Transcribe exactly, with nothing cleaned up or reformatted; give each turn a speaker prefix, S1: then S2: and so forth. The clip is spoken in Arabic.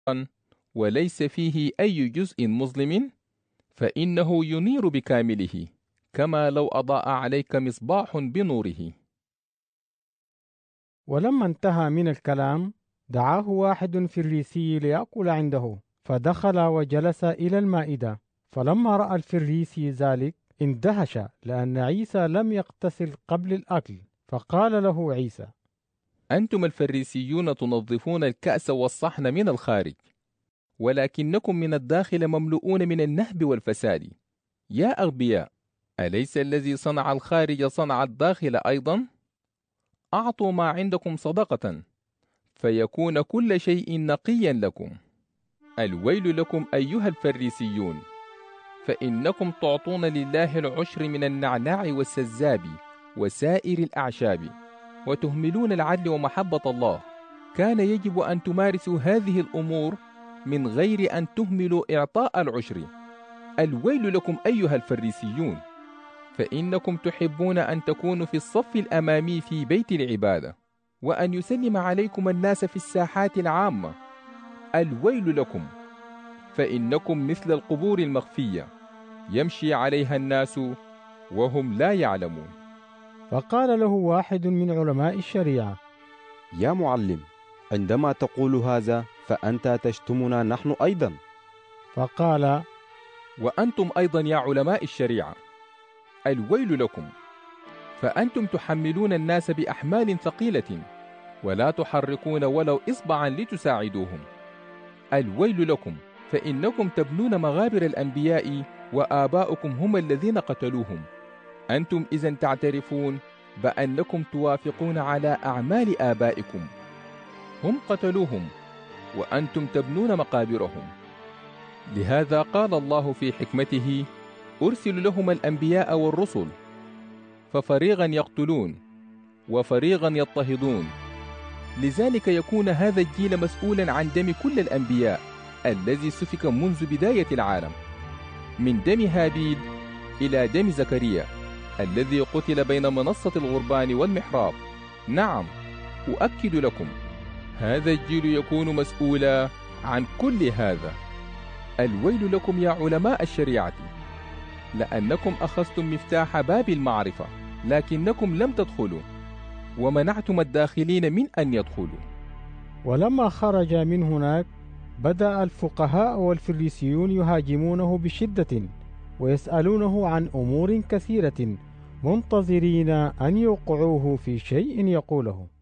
S1: وليس فيه أي جزء مظلم، فإنه ينير بكامله، كما لو أضاء عليك مصباح بنوره.
S2: ولما انتهى من الكلام دعاه واحد فريسي ليأكل عنده، فدخل وجلس إلى المائدة. فلما رأى الفريسي ذلك اندهش، لأن عيسى لم يغتسل قبل الأكل، فقال له عيسى:
S1: أنتم الفريسيون تنظفون الكأس والصحن من الخارج، ولكنكم من الداخل مملؤون من النهب والفساد. يا أغبياء، أليس الذي صنع الخارج صنع الداخل أيضا؟ أعطوا ما عندكم صدقة، فيكون كل شيء نقيا لكم. الويل لكم أيها الفريسيون، فإنكم تعطون لله العشر من النعناع والسزاب وسائر الأعشاب، وتهملون العدل ومحبة الله. كان يجب أن تمارسوا هذه الأمور من غير أن تهملوا إعطاء العشر. الويل لكم أيها الفريسيون، فإنكم تحبون أن تكونوا في الصف الأمامي في بيت العبادة، وأن يسلم عليكم الناس في الساحات العامة. الويل لكم، فإنكم مثل القبور المخفية يمشي عليها الناس وهم لا يعلمون.
S2: فقال له واحد من علماء الشريعة:
S3: يا معلم، عندما تقول هذا فأنت تشتمنا نحن أيضا.
S2: فقال:
S1: وأنتم أيضا يا علماء الشريعة، الويل لكم، فأنتم تحملون الناس بأحمال ثقيلة ولا تحركون ولو إصبعا لتساعدوهم. الويل لكم، فإنكم تبنون مغابر الأنبياء وآباؤكم هم الذين قتلوهم. أنتم إذن تعترفون بأنكم توافقون على أعمال آبائكم، هم قتلوهم وأنتم تبنون مقابرهم. لهذا قال الله في حكمته: أرسل لهم الأنبياء والرسل، ففريقا يقتلون وفريقا يضطهدون. لذلك يكون هذا الجيل مسؤولا عن دم كل الأنبياء الذي سفك منذ بداية العالم، من دم هابيل إلى دم زكريا الذي قتل بين منصة الغربان والمحراب. نعم، أؤكد لكم، هذا الجيل يكون مسؤولا عن كل هذا. الويل لكم يا علماء الشريعة، لأنكم أخذتم مفتاح باب المعرفة لكنكم لم تدخلوا، ومنعتم الداخلين من أن يدخلوا.
S2: ولما خرج من هناك بدأ الفقهاء والفريسيون يهاجمونه بشدة ويسألونه عن أمور كثيرة، منتظرين أن يوقعوه في شيء يقوله.